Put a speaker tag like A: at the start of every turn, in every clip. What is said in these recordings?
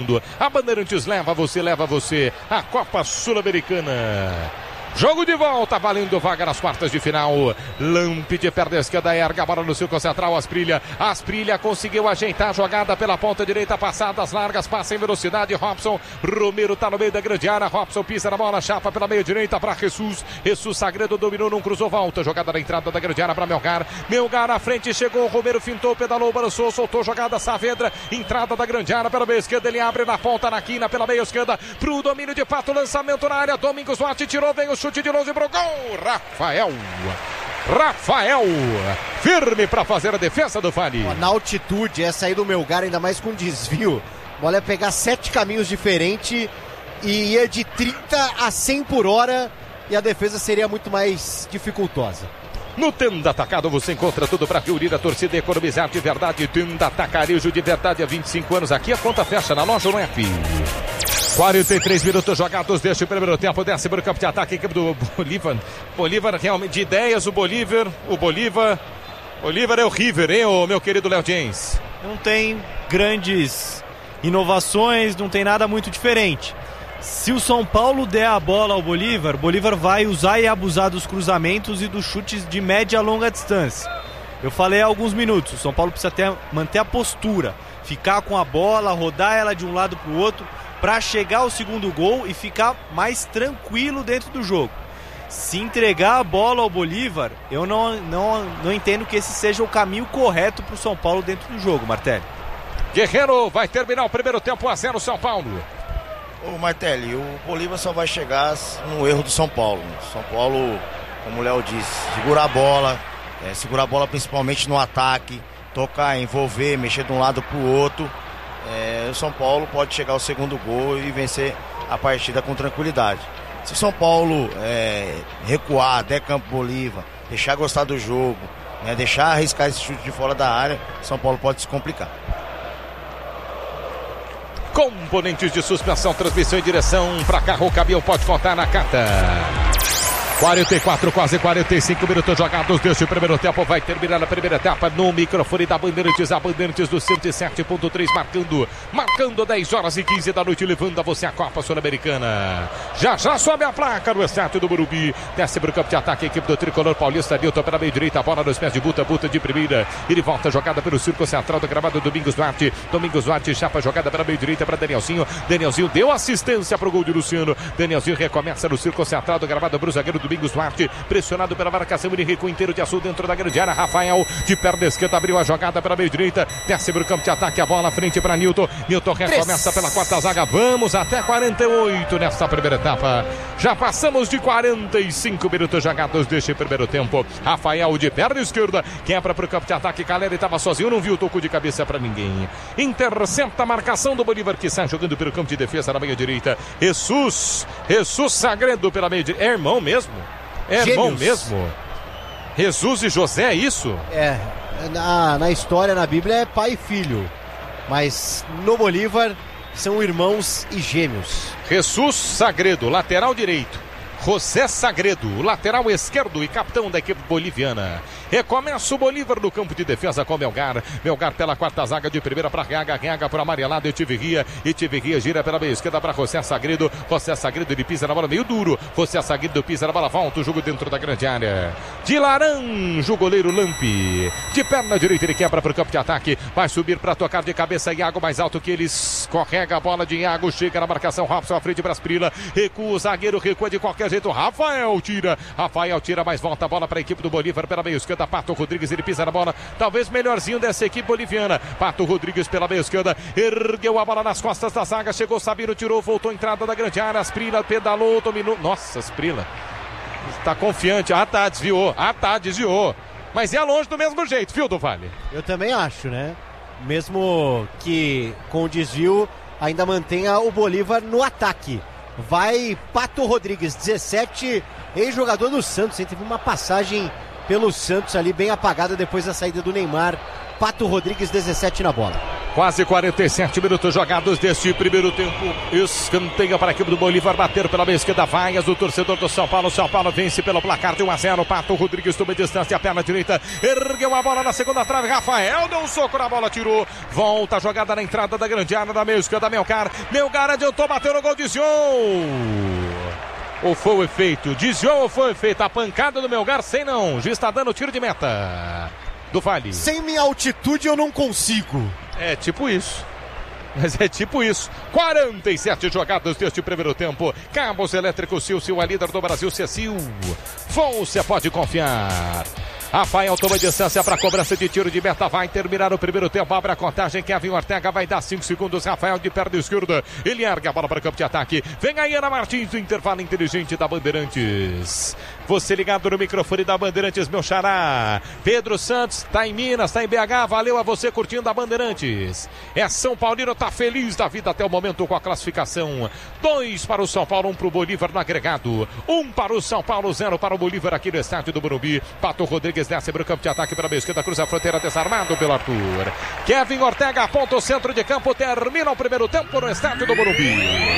A: mundo. A Bandeirantes leva você à Copa Sul-Americana. Jogo de volta, valendo vaga nas quartas de final. Lamp de perna esquerda, erga a bola no círculo central. Asprilha conseguiu ajeitar a jogada pela ponta direita, passadas largas, passa em velocidade. Robson Romero tá no meio da grande área. Robson pisa na bola, chapa pela meia direita para Jesus Sagredo dominou, não cruzou, volta. Jogada na entrada da grande área para Melgar à frente, chegou. Romero fintou, pedalou, balançou, soltou jogada. Saavedra, entrada da grande área pela meia esquerda. Ele abre na ponta, na quina pela meia esquerda pro domínio de Pato. Lançamento na área. Domingos Duarte tirou, vem o chute de longe pro gol. Rafael, firme para fazer a defesa do Fani.
B: Na altitude, essa aí do Melgar, ainda mais com desvio. A bola ia pegar 7 caminhos diferentes e ia de 30 a 100 por hora e a defesa seria muito mais dificultosa.
A: No Tenda Atacado você encontra tudo para reunir a torcida e economizar de verdade. Tenda Atacarejo de verdade há 25 anos. Aqui a conta fecha na loja no app. 43 minutos jogados deste primeiro tempo. Desce para o campo de ataque, equipe do Bolívar realmente de ideias. O Bolívar é o River, hein, meu querido Léo James?
C: Não tem grandes inovações, não tem nada muito diferente. Se o São Paulo der a bola ao Bolívar, o Bolívar vai usar e abusar dos cruzamentos e dos chutes de média a longa distância. Eu falei há alguns minutos, o São Paulo precisa manter a postura, ficar com a bola, rodar ela de um lado para o outro, para chegar ao segundo gol e ficar mais tranquilo dentro do jogo. Se entregar a bola ao Bolívar, eu não entendo que esse seja o caminho correto para o São Paulo dentro do jogo, Martelli.
A: Guerreiro vai terminar o primeiro tempo 1-0 São Paulo.
D: Ô Martelli, o Bolívar só vai chegar no erro do São Paulo. São Paulo, como o Léo disse, segurar a bola principalmente no ataque, tocar, envolver, mexer de um lado para o outro. O São Paulo pode chegar ao segundo gol e vencer a partida com tranquilidade. Se o São Paulo recuar, der campo Bolívar, deixar gostar do jogo, deixar arriscar esse chute de fora da área, São Paulo pode se complicar.
A: Componentes de suspensão, transmissão e direção para carro, caminhão, pode contar na carta. 44, quase 45 minutos jogados deste primeiro tempo. Vai terminar a primeira etapa no microfone da Bandeirantes, a Bandeirantes do 107.3, marcando 10 horas e 15 da noite, levando a você a Copa Sul-Americana. Já sobe a placa no estádio do Morumbi. Desce para o campo de ataque a equipe do Tricolor Paulista. Nilton pela meia direita, a bola nos pés de Buta de primeira. Ele volta, jogada pelo círculo central do gramado. Domingos Duarte chapa, jogada pela meia direita para Danielzinho deu assistência para o gol de Luciano. Danielzinho recomeça no círculo central do gramado para o zagueiro Domingos Duarte, pressionado pela marcação, ele recua inteiro de azul dentro da grande área. Rafael de perna esquerda abriu a jogada pela meia direita, desce para o campo de ataque, a bola à frente para Nilton recomeça pela quarta zaga. Vamos até 48 nesta primeira etapa. Já passamos de 45 minutos jogados deste primeiro tempo. Rafael de perna esquerda quebra para o campo de ataque. Caleri estava sozinho, não viu o toco de cabeça para ninguém. Intercepta a marcação do Bolívar, que sai jogando pelo campo de defesa na meia direita. Jesus Sagredo pela meia direita. É irmão mesmo? Irmão mesmo? Jesus e José, é isso?
B: Na história, na Bíblia, é pai e filho. Mas no Bolívar são irmãos e gêmeos.
A: Jesus Sagredo, lateral direito. José Sagredo, lateral esquerdo e capitão da equipe boliviana. Recomeça o Bolívar no campo de defesa com Melgar pela quarta zaga, de primeira para Reaga por amarelado, Etiverria gira pela meia esquerda para José Sagredo, ele pisa na bola meio duro, José Sagredo pisa na bola, volta o jogo dentro da grande área, de laranja o goleiro Lampi, de perna direita ele quebra para o campo de ataque, vai subir para tocar de cabeça, Iago mais alto que ele, escorrega a bola de Iago, chega na marcação, Robson à frente para Asprila, recua o zagueiro, recua de qualquer jeito, Rafael tira, mas volta a bola para a equipe do Bolívar pela meia esquerda, Pato Rodrigues, ele pisa na bola, talvez melhorzinho dessa equipe boliviana. Pato Rodrigues pela meia esquerda, ergueu a bola nas costas da zaga, chegou Sabino, tirou, voltou a entrada da grande área, Asprila pedalou, dominou, nossa, Asprila está confiante, desviou, mas é longe do mesmo jeito, viu, do Vale?
B: Eu também acho, né? Mesmo que com o desvio ainda mantenha o Bolívar no ataque. Vai Pato Rodrigues, 17, ex-jogador do Santos, hein? Teve uma passagem pelo Santos ali bem apagada depois da saída do Neymar. Pato Rodrigues, 17 na bola.
A: Quase 47 minutos jogados deste primeiro tempo. Escanteio para a equipe do Bolívar bater pela meia esquerda. Vaias do torcedor do São Paulo. São Paulo vence pelo placar de 1-0. Pato Rodrigues toma distância, a perna direita. Ergueu a bola na segunda trave. Rafael deu um soco na bola, tirou. Volta a jogada na entrada da grande área da meia esquerda. Melgar adiantou, bateu no gol, desviou. Ou foi o efeito? Desviou ou foi o efeito? A pancada do Melgar, sei não. Já está dando tiro de meta do Vale.
B: Sem minha altitude eu não consigo.
A: É tipo isso. Mas é tipo isso. 47 jogadas deste primeiro tempo. Cabos Elétricos Sil, a líder do Brasil, Cecil. Você pode confiar. Rafael toma distância para a cobrança de tiro de meta. Vai terminar o primeiro tempo. Abre a contagem. Kevin Ortega vai dar 5 segundos. Rafael de perna esquerda. Ele ergue a bola para o campo de ataque. Vem aí Ana Martins do intervalo inteligente da Bandeirantes. Você ligado no microfone da Bandeirantes, meu xará. Pedro Santos está em Minas, está em BH. Valeu a você curtindo a Bandeirantes. É São Paulino, tá feliz da vida até o momento com a classificação. 2 para o São Paulo, 1 para o Bolívar no agregado. 1 para o São Paulo, 0 para o Bolívar aqui no estádio do Morumbi. Pato Rodrigues desce para o campo de ataque para a esquerda, cruza a fronteira, desarmado pelo Arthur. Kevin Ortega aponta o centro de campo, termina o primeiro tempo no estádio do Morumbi.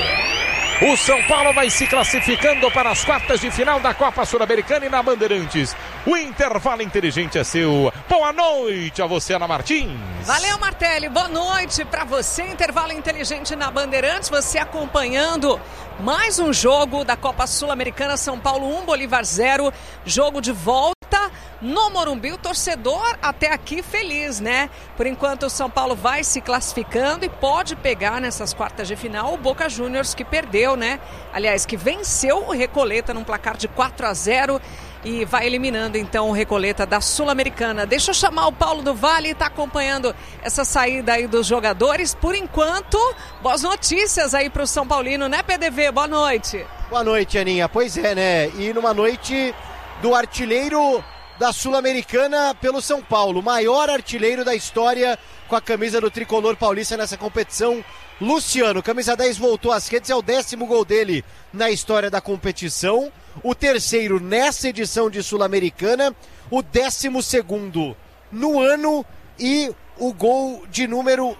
A: O São Paulo vai se classificando para as quartas de final da Copa Sul-Americana e na Bandeirantes. O intervalo inteligente é seu. Boa noite a você, Ana Martins.
E: Valeu, Martelli. Boa noite para você. Intervalo inteligente na Bandeirantes. Você acompanhando mais um jogo da Copa Sul-Americana. São Paulo 1, Bolívar 0. Jogo de volta no Morumbi. O torcedor até aqui feliz, né? Por enquanto o São Paulo vai se classificando e pode pegar nessas quartas de final o Boca Juniors, que perdeu, né? Aliás, que venceu o Recoleta num placar de 4-0 e vai eliminando então o Recoleta da Sul-Americana. Deixa eu chamar o Paulo do Vale, está acompanhando essa saída aí dos jogadores. Por enquanto, boas notícias aí para o São Paulino, né, PDV? Boa noite.
B: Boa noite, Aninha. Pois é, né? E numa noite do artilheiro da Sul-Americana pelo São Paulo, maior artilheiro da história com a camisa do tricolor paulista nessa competição, Luciano. Camisa 10 voltou às redes, é o 10º gol dele na história da competição, o 3º nessa edição de Sul-Americana, o 12º no ano e o gol de número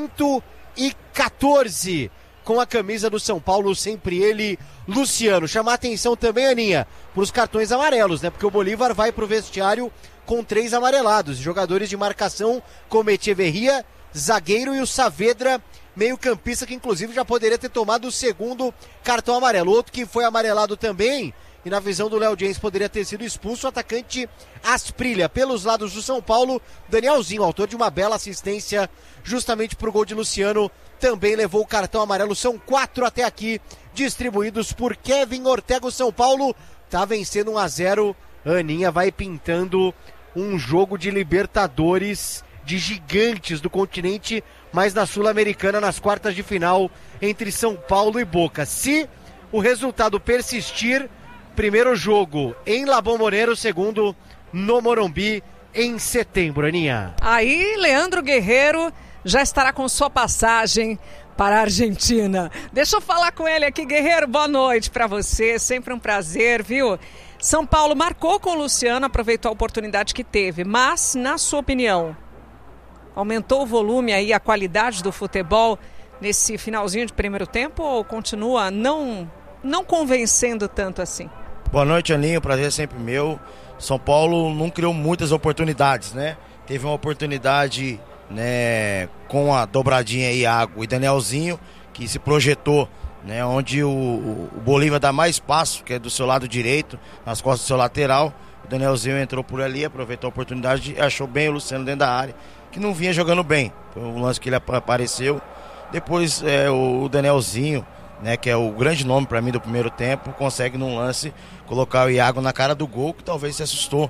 B: 114 com a camisa do São Paulo, sempre ele, Luciano. Chamar atenção também, Aninha, para os cartões amarelos, né? Porque o Bolívar vai para o vestiário com 3 amarelados. Jogadores de marcação como Echeverria, zagueiro, e o Saavedra, meio campista, que inclusive já poderia ter tomado o 2º cartão amarelo. Outro que foi amarelado também, e na visão do Léo James poderia ter sido expulso, o atacante Asprilha. Pelos lados do São Paulo, Danielzinho, autor de uma bela assistência justamente para o gol de Luciano, também levou o cartão amarelo. São 4 até aqui, distribuídos por Kevin Ortega. O São Paulo tá vencendo 1-0. Aninha vai pintando um jogo de Libertadores de gigantes do continente, mas na Sul-Americana, nas quartas de final, entre São Paulo e Boca. Se o resultado persistir, primeiro jogo em La Bombonera, segundo no Morumbi em setembro, Aninha.
E: Aí, Leandro Guerreiro já estará com sua passagem para a Argentina. Deixa eu falar com ele aqui, Guerreiro. Boa noite para você, sempre um prazer, viu? São Paulo marcou com o Luciano, aproveitou a oportunidade que teve, mas, na sua opinião, aumentou o volume aí, a qualidade do futebol nesse finalzinho de primeiro tempo, ou continua não convencendo tanto assim?
D: Boa noite, Aninho, prazer é sempre meu. São Paulo não criou muitas oportunidades, né? Teve uma oportunidade, né, com a dobradinha Iago e Danielzinho, que se projetou, né, onde o Bolívar dá mais espaço, que é do seu lado direito, nas costas do seu lateral. O Danielzinho entrou por ali, aproveitou a oportunidade e achou bem o Luciano dentro da área, que não vinha jogando bem. Foi um lance que ele apareceu. Depois o Danielzinho, né, que é o grande nome para mim do primeiro tempo, consegue num lance colocar o Iago na cara do gol, que talvez se assustou.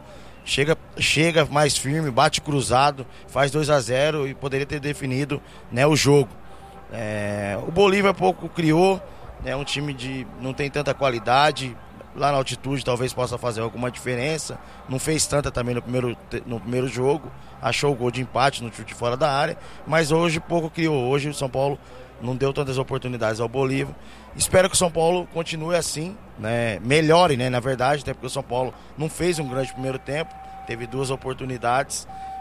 D: Chega mais firme, bate cruzado, faz 2-0 e poderia ter definido, né, o jogo. O Bolívar pouco criou, né, um time de não tem tanta qualidade. Lá na altitude talvez possa fazer alguma diferença. Não fez tanta também no primeiro jogo. Achou o gol de empate no chute fora da área, mas hoje pouco criou. Hoje o São Paulo não deu tantas oportunidades ao Bolívar. Espero que o São Paulo continue assim, né? Melhore, né? Na verdade, até porque o São Paulo não fez um grande primeiro tempo, teve 2 oportunidades,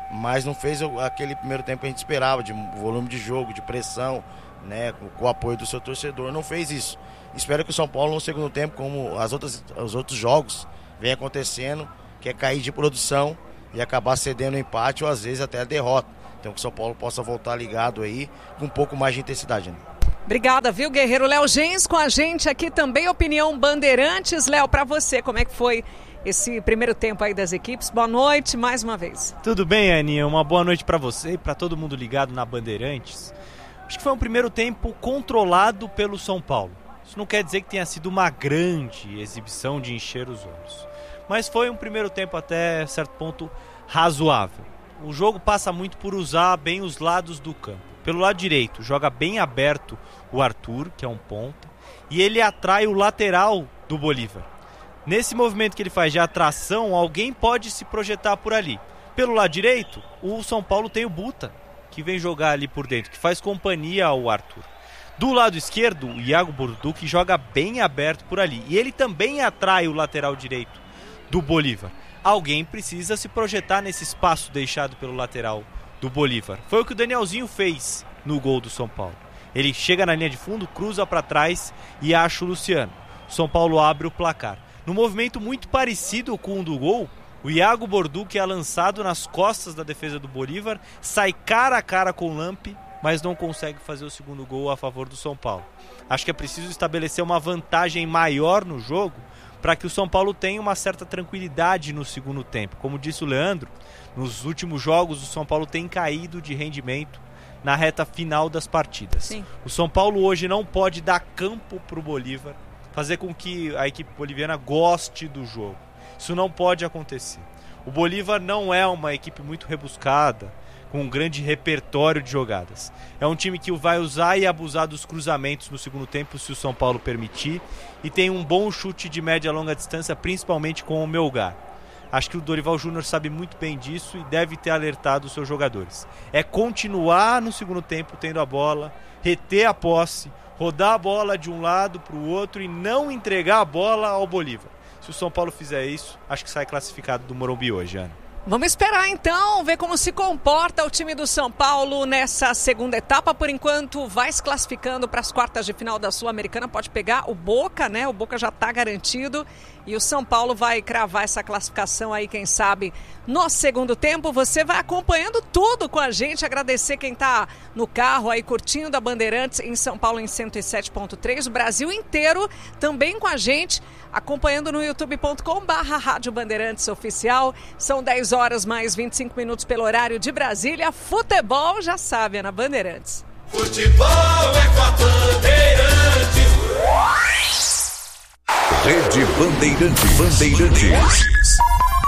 D: mas não fez aquele primeiro tempo que a gente esperava, de volume de jogo, de pressão, né, com o apoio do seu torcedor. Não fez isso. Espero que o São Paulo no segundo tempo, como os outros jogos vem acontecendo, que é cair de produção e acabar cedendo o empate ou às vezes até a derrota. Então que o São Paulo possa voltar ligado aí com um pouco mais de intensidade, né?
E: Obrigada, viu, guerreiro? Léo Gens com a gente aqui também, Opinião Bandeirantes. Léo, para você, como é que foi esse primeiro tempo aí das equipes? Boa noite, mais uma vez.
C: Tudo bem, Aninha? Uma boa noite para você e para todo mundo ligado na Bandeirantes. Acho que foi um primeiro tempo controlado pelo São Paulo. Isso não quer dizer que tenha sido uma grande exibição de encher os olhos, mas foi um primeiro tempo até certo ponto razoável. O jogo passa muito por usar bem os lados do campo. Pelo lado direito, joga bem aberto o Arthur, que é um ponta, e ele atrai o lateral do Bolívar. Nesse movimento que ele faz de atração, alguém pode se projetar por ali. Pelo lado direito, o São Paulo tem o Buta, que vem jogar ali por dentro, que faz companhia ao Arthur. Do lado esquerdo, o Iago Burduc joga bem aberto por ali, e ele também atrai o lateral direito do Bolívar. Alguém precisa se projetar nesse espaço deixado pelo lateral do Bolívar. Foi o que o Danielzinho fez no gol do São Paulo. Ele chega na linha de fundo, cruza para trás e acha o Luciano. O São Paulo abre o placar. Num movimento muito parecido com o do gol, o Iago Burduc é lançado nas costas da defesa do Bolívar, sai cara a cara com o Lampe, mas não consegue fazer o segundo gol a favor do São Paulo. Acho que é preciso estabelecer uma vantagem maior no jogo para que o São Paulo tenha uma certa tranquilidade no segundo tempo. Como disse o Leandro, nos últimos jogos o São Paulo tem caído de rendimento na reta final das partidas.
E: Sim.
C: O São Paulo hoje não pode dar campo para o Bolívar, fazer com que a equipe boliviana goste do jogo. Isso não pode acontecer. O Bolívar não é uma equipe muito rebuscada, com um grande repertório de jogadas. É um time que vai usar e abusar dos cruzamentos no segundo tempo, se o São Paulo permitir, e tem um bom chute de média e longa distância, principalmente com o Melgar. Acho que o Dorival Júnior sabe muito bem disso e deve ter alertado os seus jogadores. É continuar no segundo tempo tendo a bola, reter a posse, rodar a bola de um lado para o outro e não entregar a bola ao Bolívar. Se o São Paulo fizer isso, acho que sai classificado do Morumbi hoje, Ana.
E: Vamos esperar então, ver como se comporta o time do São Paulo nessa segunda etapa. Por enquanto vai se classificando para as quartas de final da Sul-Americana. Pode pegar o Boca, né? O Boca já está garantido. E o São Paulo vai cravar essa classificação aí, quem sabe, no segundo tempo. Você vai acompanhando tudo com a gente. Agradecer quem está no carro aí curtindo a Bandeirantes em São Paulo em 107.3. O Brasil inteiro também com a gente, acompanhando no youtube.com/Rádio Bandeirantes Oficial. São 10 horas mais 25 minutos pelo horário de Brasília. Futebol, já sabe, é na Bandeirantes.
F: Futebol é com a Bandeirantes.
G: Rede Bandeirantes.